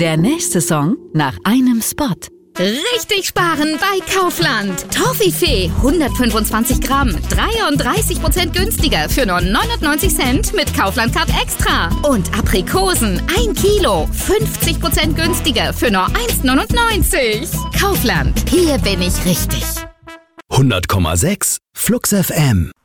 Der nächste Song nach einem Spot. Richtig sparen bei Kaufland. Toffifee 125 Gramm, 33% günstiger für nur 99 Cent mit Kaufland Card Extra. Und Aprikosen 1 Kilo, 50% günstiger für nur 1,99. Kaufland, hier bin ich richtig. 100,6 Flux FM.